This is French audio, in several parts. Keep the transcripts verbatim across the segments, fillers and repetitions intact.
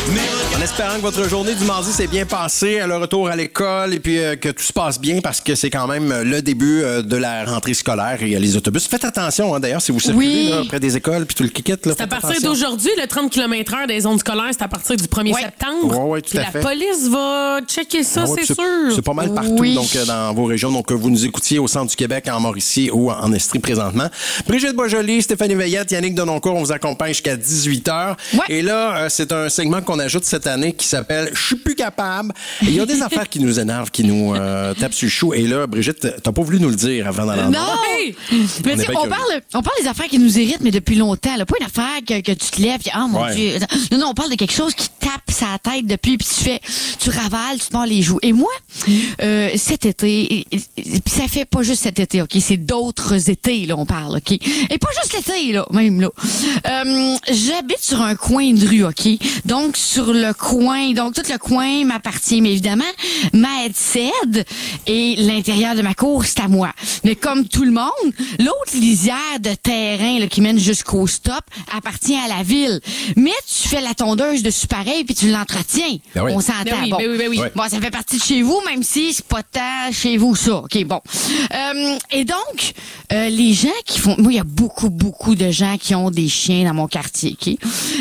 En espérant que votre journée du mardi s'est bien passée, le retour à l'école et puis euh, que tout se passe bien parce que c'est quand même le début euh, de la rentrée scolaire et euh, les autobus. Faites attention, hein, d'ailleurs, si vous circulez Oui. là, près des écoles puis tout le kikit. C'est à partir attention. d'aujourd'hui, le trente kilomètres heure des zones scolaires, c'est à partir du premier Ouais. septembre. Ouais, ouais, tout Puis à la fait. police va checker ça, Ah ouais, c'est puis sûr. C'est pas mal partout Oui. donc euh, dans vos régions. Donc, que vous nous écoutiez au centre du Québec, en Mauricie ou en Estrie présentement. Brigitte Boisjoli, Stéphanie Veillette, Yannick Denoncourt, on vous accompagne jusqu'à dix-huit heures. Ouais. Et là, euh, c'est un segment qu'on ajoute cette année qui s'appelle « Je suis plus capable ». Et il y a des affaires qui nous énervent, qui nous euh, tapent sur le chou. Et là, Brigitte, t'as pas voulu nous le dire avant d'aller en Non! Hey! Mais On tu est sais, bien on curieux. parle, on parle des affaires qui nous irritent, mais depuis longtemps. Là. Pas une affaire que, que tu te lèves et ah mon Ouais. Dieu. Non, non, on parle de quelque chose qui tape sa tête depuis, puis tu fais, tu ravales, tu te mords les joues. Et moi, euh, cet été, et- et- et- puis ça fait pas juste cet été, ok, c'est d'autres étés là, on parle, ok, et pas juste l'été là, même là. Euh, J'habite sur un coin de rue, ok, donc sur le coin, donc tout le coin m'appartient, mais évidemment, ma aide cède et l'intérieur de ma cour c'est à moi. Mais comme tout le monde, l'autre lisière de terrain là, qui mène jusqu'au stop appartient à la ville. Mais tu fais la tondeuse dessus pareil puis tu l'entretiens. Ben oui. On s'entend. Ben oui, bon. ben oui, ben oui. Ouais. Bon, ça fait partie de chez vous, même si c'est pas tant chez vous ça. OK, bon. Euh, et donc, euh, les gens qui font... Moi, il y a beaucoup, beaucoup de gens qui ont des chiens dans mon quartier, OK? Et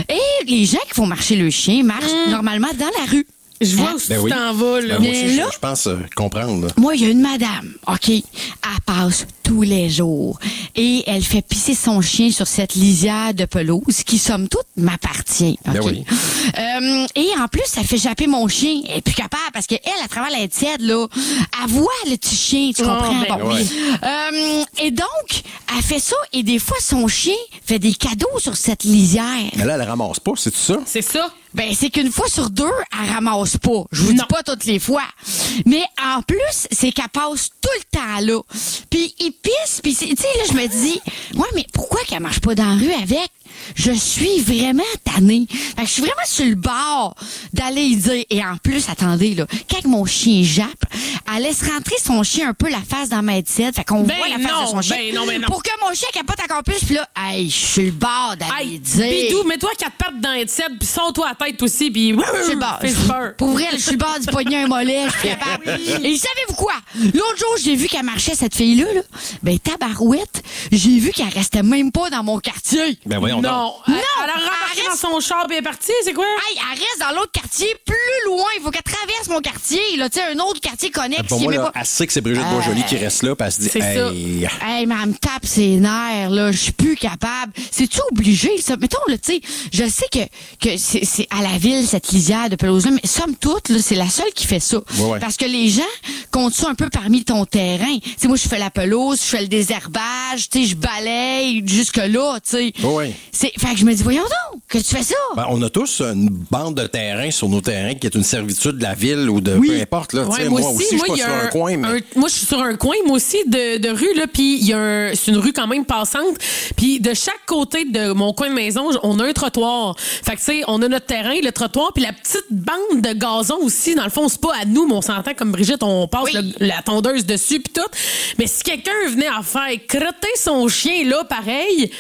les gens qui font marcher le chien marchent normalement dans la rue. Je vois Hein? où tu Ben oui. t'en vas, là. Ben, moi Mais aussi, je, là- je pense euh, comprendre. là. Moi, il y a une madame, OK? Elle passe tous les jours et elle fait pisser son chien sur cette lisière de pelouse qui, somme toute, m'appartient. OK? Ben oui. Euh, et en plus, elle fait japper mon chien. Elle est plus capable parce qu'elle, à travers la tiède, là, elle voit le petit chien, tu Oh, comprends? ben Bon. oui. Euh, et donc, elle fait ça et des fois, son chien fait des cadeaux sur cette lisière. Mais là, elle ramasse pas, c'est ça? C'est ça. Ben, c'est qu'une fois sur deux, elle ramasse pas. Je vous Non. dis pas toutes les fois. Mais en plus, c'est qu'elle passe tout le temps là. Puis il pisse, puis c'est- tu sais, là, je me dis, ouais, mais pourquoi qu'elle marche pas dans la rue avec? Je suis vraiment tannée. Fait que je suis vraiment sur le bord d'aller y dire. Et en plus, attendez, là, quand mon chien jappe, elle laisse rentrer son chien un peu la face dans ma headset. Fait qu'on Ben voit la face non, de son chien. ben non, ben non. Pour que mon chien capote encore plus. Puis là, hey, je suis le bord d'aller Hey, dire. Bidou, mets-toi quatre pattes dans le headset, puis sors-toi la tête aussi, puis Je suis le bord. fais peur. Pour vrai, je suis le bord du poignet un mollet, je suis capable. Et savez-vous quoi? L'autre jour, j'ai vu qu'elle marchait, cette fille-là, là. Ben, tabarouette, j'ai vu qu'elle restait même pas dans mon quartier. Ben voyons donc. Non, elle, Non, elle a rembarqué elle dans reste- son char et elle est partie, c'est quoi? Hey, elle reste dans l'autre quartier, plus loin. Il faut qu'elle traverse mon quartier, là, tu sais, un autre quartier connexe. Pour qui est moi, même là, pas- elle sait que c'est Brigitte Boisjoli qui reste là, puis elle se dit, C'est ça. hey, Hey, mais elle me tape ses nerfs, là. Je suis plus capable. C'est-tu obligé, ça? Mettons, là, tu sais, je sais que, que c'est c'est à la ville, cette lisière de pelouse-là, mais somme toute, là, c'est la seule qui fait ça. Ouais, ouais. Parce que les gens comptent ça un peu parmi ton terrain. Tu sais, moi, je fais la pelouse, je fais le désherbage, tu sais, je balaye jusque-là, tu sais. Ouais, ouais. C'est, fait que je me dis, voyons donc, que tu fais ça. ben, on a tous une bande de terrain sur nos terrains qui est une servitude de la ville ou de peu importe. Là, Tu sais, Ouais, moi, aussi, je suis pas il y a sur un coin, mais... un- moi, je suis sur un coin, moi aussi, de, de rue, là, puis il y a un, c'est une rue quand même passante, puis de chaque côté de mon coin de maison, on a un trottoir. Fait que, tu sais, on a notre terrain, le trottoir, puis la petite bande de gazon aussi, dans le fond, c'est pas à nous, mais on s'entend comme Brigitte, on passe Oui. le- la tondeuse dessus, puis tout. Mais si quelqu'un venait à faire crotter son chien, là, pareil,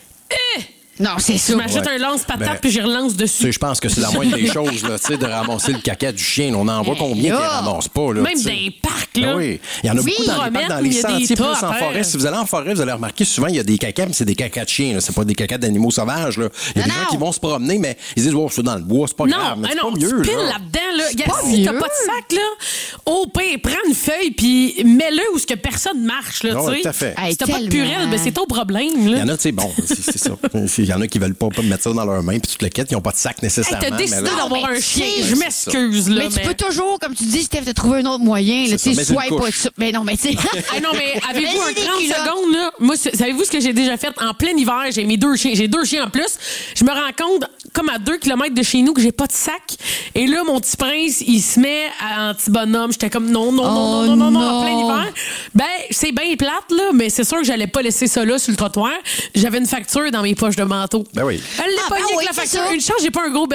eh, Non, c'est ça. je m'achète Ouais. un lance-patate, Ben, puis j'y relance Tu dessus. sais, je pense que c'est la moindre des choses, là, tu sais, de ramasser le caca du chien. On en voit combien qui là. ramassent pas, là. Même tu sais. dans les parcs, Ben là. oui. Il y en a Oui, beaucoup dans les promènent, parcs, dans il les y a des sentiers, plus tas à en faire. forêt. Si vous allez en forêt, vous allez remarquer souvent, il y a des cacas, mais c'est des cacas de chiens, là. C'est pas des cacas d'animaux sauvages, là. Il y a Non, des gens non. qui vont se promener, mais ils disent, oh, c'est dans le bois, c'est pas Non, grave. Mais ah c'est non, pas tu mieux, piles là. là-dedans, là. Gars, pas si t'as mieux. pas de sac, là, au pire, prends une feuille, puis mets-le où ce que personne marche, là, Ah ouais, tu sais. tout à fait. Hey, Si t'as pas de tellement. purée, ben c'est ton problème, Il y là. en a, tu sais, bon, c'est c'est ça. Il y en a qui veulent pas, pas mettre ça dans leurs mains, puis tu te le quittes, ils ont pas de sac Hey, nécessairement. t'as mais décidé là- d'avoir Non, mais un tu chien. sais, Je c'est m'excuse, là. Mais tu peux toujours, comme tu dis, Steph, te trouver un autre moyen. Là, C'est tu ça, sais, mets une swipe pas couche. ça. Mais non, mais tu sais. Ah non, mais avez-vous Mais un c'est des trente culottes. secondes, là? Moi, c'est- savez-vous ce que j'ai déjà fait en plein hiver? J'ai mes deux chiens. J'ai deux chiens en plus. Je me rends compte, comme à deux kilomètres de chez nous, que j'ai pas de sac. Et là, mon petit prince, il se met à- en petit bonhomme. J'étais comme non, non, non, Oh non, non, non, non, en non. plein hiver. Ben, c'est bien plate, là, mais c'est sûr que j'allais pas laisser ça là sur le trottoir. J'avais une facture dans mes poches de manteau. Ben oui. Elle l'a Ah, pogné ben avec oui, la c'est facture. ça. Une chance, j'ai pas un gros